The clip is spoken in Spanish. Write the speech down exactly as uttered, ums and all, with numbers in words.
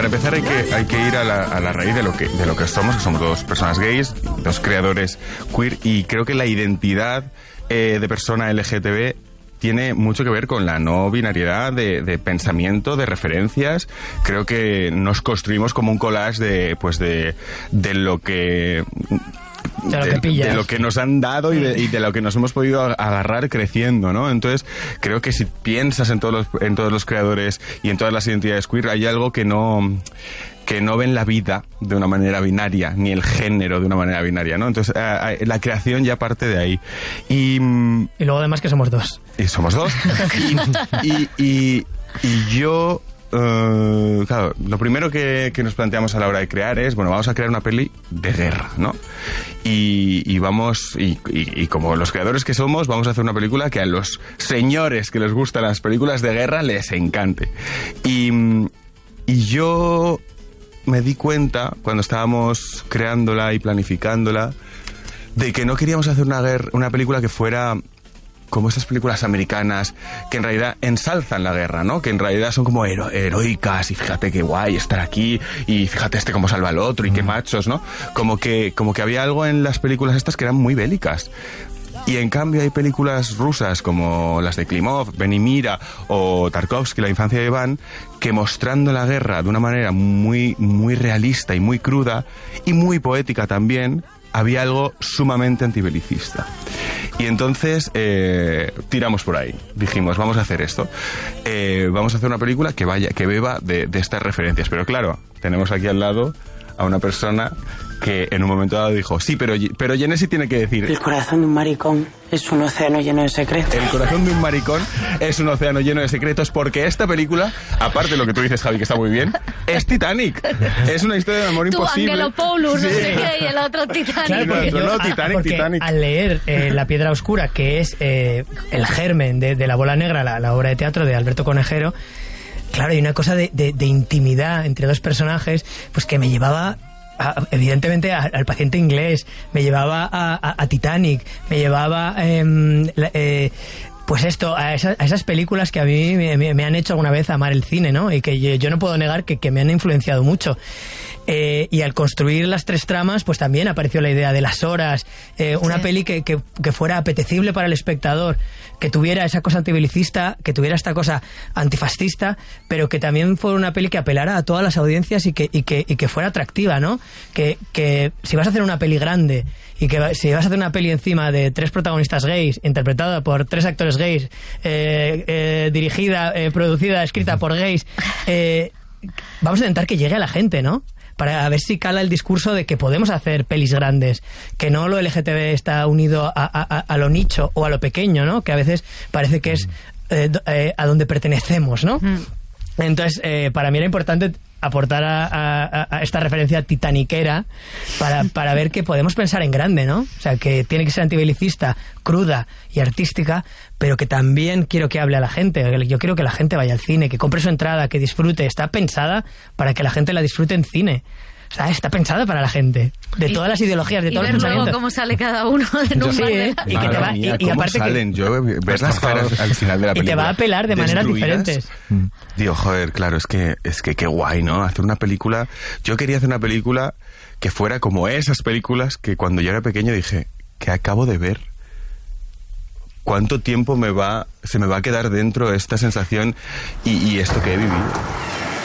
para empezar hay que, hay que ir a la, a la raíz de lo, que, de lo que somos, que somos dos personas gays, dos creadores queer, y creo que la identidad eh, de persona L G T B tiene mucho que ver con la no binariedad de, de pensamiento, de referencias. Creo que nos construimos como un collage de, pues de, de lo que... De lo, que de, de lo que nos han dado y de, y de lo que nos hemos podido agarrar creciendo, ¿no? Entonces, creo que si piensas en todos los, en todos los creadores y en todas las identidades queer, hay algo que no... que no ven la vida de una manera binaria, ni el género de una manera binaria, ¿no? Entonces, eh, la creación ya parte de ahí. Y, y luego además que somos dos. Y somos dos. y, y, y, y yo... Uh, claro, lo primero que, que nos planteamos a la hora de crear es, bueno, vamos a crear una peli de guerra, ¿no? Y, y vamos, y, y, y como los creadores que somos, vamos a hacer una película que a los señores que les gustan las películas de guerra les encante. Y, y yo me di cuenta, cuando estábamos creándola y planificándola, de que no queríamos hacer una, guerra, una película que fuera... como estas películas americanas que en realidad ensalzan la guerra, ¿no? Que en realidad son como hero- heroicas y fíjate qué guay estar aquí y fíjate este cómo salva al otro y qué machos, ¿no? Como que, como que había algo en las películas estas que eran muy bélicas. Y en cambio hay películas rusas como las de Klimov, Benimira o Tarkovsky, La infancia de Iván, que mostrando la guerra de una manera muy, muy realista y muy cruda y muy poética también, había algo sumamente antibelicista. Y entonces eh, tiramos por ahí. Dijimos, vamos a hacer esto. Eh, vamos a hacer una película que vaya, que beba de, de estas referencias. Pero claro, tenemos aquí al lado a una persona que en un momento dado dijo, sí, pero, pero Genesi tiene que decir... El corazón de un maricón es un océano lleno de secretos. El corazón de un maricón es un océano lleno de secretos, porque esta película, aparte de lo que tú dices, Javi, que está muy bien, es Titanic. Es una historia de amor tú, imposible. Angelopoulos, sí. no sé qué, y el otro Titanic. Claro, porque, no, yo, no, Titanic, porque Titanic. al leer eh, La piedra oscura, que es eh, el germen de, de La bola negra, la, la obra de teatro de Alberto Conejero, claro, hay una cosa de, de, de intimidad entre dos personajes, pues que me llevaba... A, evidentemente a, al paciente inglés, me llevaba a, a, a Titanic, me llevaba eh, la, eh, pues esto, a esas, a esas películas que a mí me, me han hecho alguna vez amar el cine, ¿no? Y que yo, yo no puedo negar que, que me han influenciado mucho. Eh, y al construir las tres tramas, pues también apareció la idea de las horas, eh, una sí. peli que, que, que fuera apetecible para el espectador, que tuviera esa cosa antibelicista, que tuviera esta cosa antifascista, pero que también fuera una peli que apelara a todas las audiencias y que, y que, y que fuera atractiva, ¿no? Que, que si vas a hacer una peli grande y que si vas a hacer una peli encima de tres protagonistas gays, interpretada por tres actores gays, eh, eh, dirigida, eh, producida, escrita por gays, eh, vamos a intentar que llegue a la gente, ¿no? Para ver si cala el discurso de que podemos hacer pelis grandes, que no lo L G T B está unido a, a, a lo nicho o a lo pequeño, ¿no? Que a veces parece que es eh, eh, a donde pertenecemos, ¿no? Mm. Entonces, eh, para mí era importante aportar a, a, a esta referencia titaniquera para, para ver que podemos pensar en grande, ¿no? O sea, que tiene que ser antibelicista, cruda y artística, pero que también quiero que hable a la gente. Yo quiero que la gente vaya al cine, que compre su entrada, que disfrute. Está pensada para que la gente la disfrute en cine. O sea, está pensada para la gente. De todas las ideologías, de y todos ver los pensamientos. Luego cómo sale cada uno en un sí, ¿eh? Y, que te va, mía, y, y aparte salen? que... Yo ves las caras al final de la película. Y te va a apelar de maneras diferentes. Digo, joder, claro, es que es que qué guay, ¿no? Hacer una película... Yo quería hacer una película que fuera como esas películas que cuando yo era pequeño dije, que acabo de ver. ¿Cuánto tiempo me va, se me va a quedar dentro esta sensación y, y esto que he vivido?